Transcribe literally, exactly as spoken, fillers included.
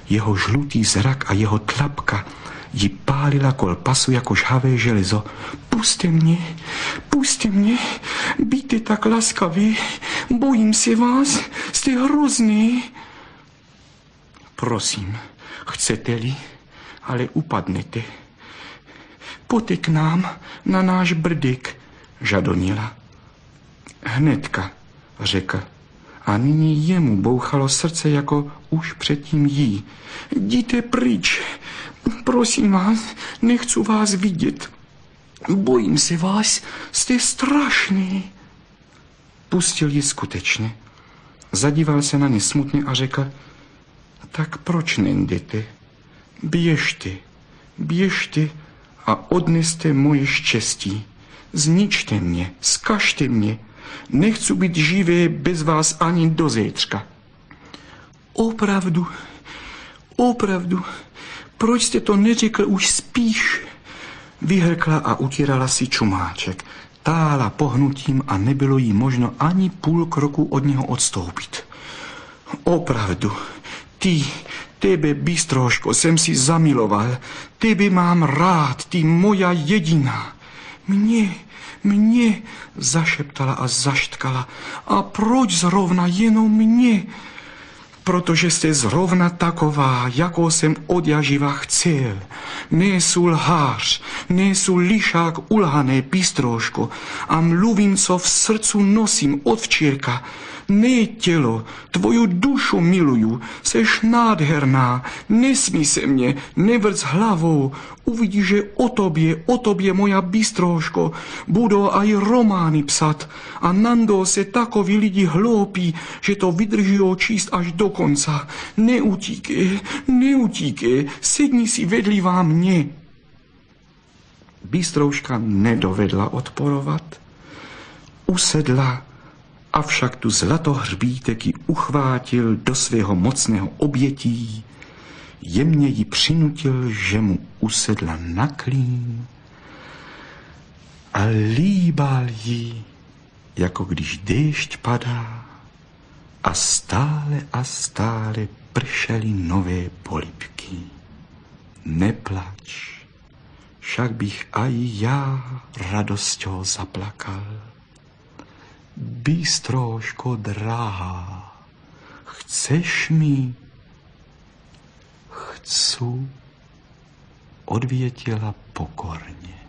Jeho žlutý zrak a jeho tlapka ji pálila kol pasu jako žhavé železo. Puste mě, puste mě, býte tak laskaví, bojím se vás, jste hrozný. Prosím, chcete-li, ale upadnete. Pojďte k nám na náš brdyk, žadonila. Hnedka, řekl. A nyní jemu bouchalo srdce jako už předtím jí. Jděte pryč, prosím vás, nechci vás vidět. Bojím se vás, jste strašný. Pustil ji skutečně. Zadíval se na ně smutně a řekl, tak proč nejdete? Běžte, běžte a odneste moje štěstí. Zničte mě, zkažte mě. Nechci být živý bez vás ani do zítřka. Opravdu, opravdu, proč jste to neřekl už spíš? Vyhrkla a utírala si čumáček. Tála pohnutím a nebylo jí možno ani půl kroku od něho odstoupit. Opravdu, ty, tebe, bystroško, jsem si zamiloval. Tebe mám rád, ty moja jediná. Mě, mě, zašeptala a zaštkala. A proč zrovna jenom mě? Protože jste zrovna taková, jakou jsem odjaživa chcel. Nejsou lhář, nejsou lišák ulhané, bystroško, a mluvím, co v srdcu nosím od včírka. Ne tělo, tvoju dušu miluju, seš nádherná, nesmí se mě, nevrc hlavou, uvidíš, že o tobě, o tobě, moja bystroško, budou aj romány psat a nando se takoví lidi hloupí, že to vydrží číst až do konca. Neutíkej, neutíkej, sedni si vedlivá mě. Bystrouška nedovedla odporovat, usedla, avšak tu zlatohřbítek ji uchvátil do svého mocného obětí, jemně ji přinutil, že mu usedla na klín a líbal ji, jako když déšť padá a stále a stále pršely nové polibky. Neplač, však bych aj já radosťou zaplakal. Bystroško drahá, chceš mi? Chcu, odvětila pokorně.